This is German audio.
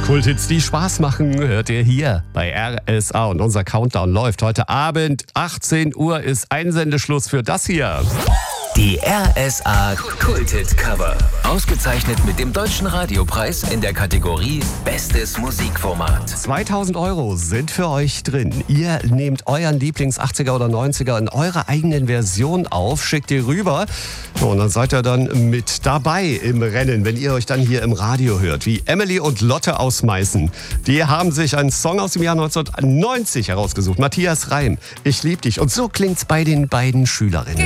Kulthits, die Spaß machen, hört ihr hier bei RSA. Und unser Countdown läuft heute Abend. 18 Uhr ist Einsendeschluss für das hier. Die RSA Kulthit-Cover. Ausgezeichnet mit dem Deutschen Radiopreis in der Kategorie Bestes Musikformat. 2000 € sind für euch drin. Ihr nehmt euren Lieblings-80er oder 90er in eurer eigenen Version auf, schickt die rüber. Und dann seid ihr dann mit dabei im Rennen, wenn ihr euch dann hier im Radio hört. Wie Emily und Lotte aus Meißen. Die haben sich einen Song aus dem Jahr 1990 herausgesucht. Matthias Reim, Ich lieb dich. Und so klingt's bei den beiden Schülerinnen.